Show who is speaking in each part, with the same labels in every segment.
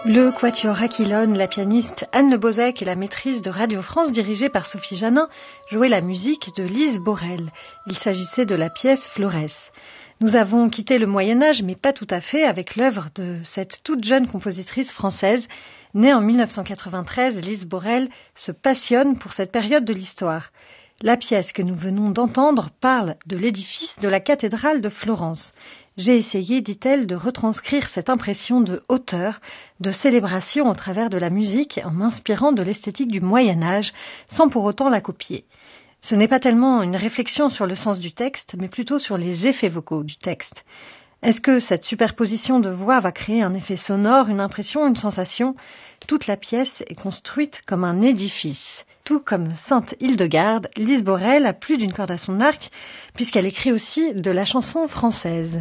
Speaker 1: Le Quatuor Aquilone, la pianiste Anne Le Bozec et la maîtrise de Radio France dirigée par Sophie Janin jouaient la musique de Lise Borel. Il s'agissait de la pièce Florès. Nous avons quitté le Moyen-Âge, mais pas tout à fait, avec l'œuvre de cette toute jeune compositrice française. Née en 1993, Lise Borel se passionne pour cette période de l'histoire. La pièce que nous venons d'entendre parle de l'édifice de la cathédrale de Florence. J'ai essayé, dit-elle, de retranscrire cette impression de hauteur, de célébration au travers de la musique en m'inspirant de l'esthétique du Moyen-Âge, sans pour autant la copier. Ce n'est pas tellement une réflexion sur le sens du texte, mais plutôt sur les effets vocaux du texte. Est-ce que cette superposition de voix va créer un effet sonore, une impression, une sensation ? Toute la pièce est construite comme un édifice. Tout comme Sainte Hildegarde, Lise Borel a plus d'une corde à son arc, puisqu'elle écrit aussi de la chanson française.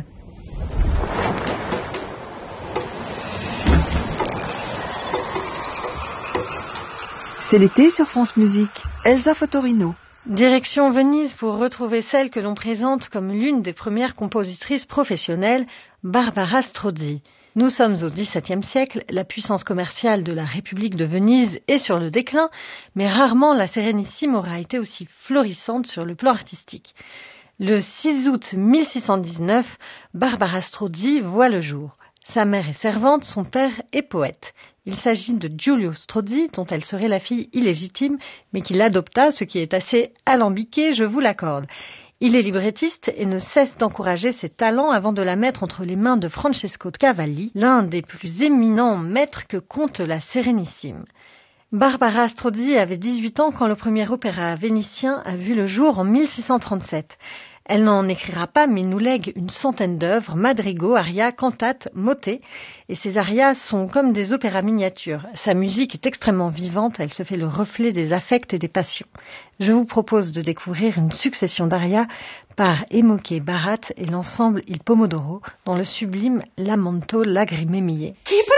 Speaker 2: C'est l'été sur France Musique. Elsa Fattorino.
Speaker 1: Direction Venise pour retrouver celle que l'on présente comme l'une des premières compositrices professionnelles, Barbara Strozzi. Nous sommes au XVIIe siècle, la puissance commerciale de la République de Venise est sur le déclin, mais rarement la Sérénissime aura été aussi florissante sur le plan artistique. Le 6 août 1619, Barbara Strozzi voit le jour. Sa mère est servante, son père est poète. Il s'agit de Giulio Strozzi, dont elle serait la fille illégitime, mais qui l'adopta, ce qui est assez alambiqué, je vous l'accorde. Il est librettiste et ne cesse d'encourager ses talents avant de la mettre entre les mains de Francesco Cavalli, l'un des plus éminents maîtres que compte la Sérénissime. Barbara Strozzi avait 18 ans quand le premier opéra vénitien a vu le jour en 1637. Elle n'en écrira pas, mais nous lègue une centaine d'œuvres, madrigaux, arias, cantates, motets, et ces arias sont comme des opéras miniatures. Sa musique est extrêmement vivante, elle se fait le reflet des affects et des passions. Je vous propose de découvrir une succession d'arias par Emoche Barat et l'ensemble Il Pomodoro dans le sublime Lamento Lagrime Mie.